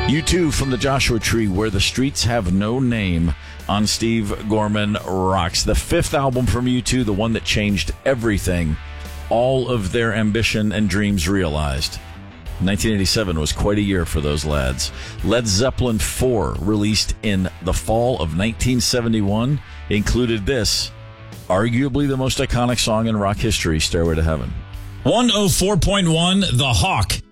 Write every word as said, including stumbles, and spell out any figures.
U two from the Joshua Tree, Where the Streets Have No Name, on Steve Gorman Rocks. The fifth album from U two, the one that changed everything, all of their ambition and dreams realized. nineteen eighty-seven was quite a year for those lads. Led Zeppelin four, released in the fall of nineteen seventy-one, included this, arguably the most iconic song in rock history, Stairway to Heaven. one oh four point one, The Hawk.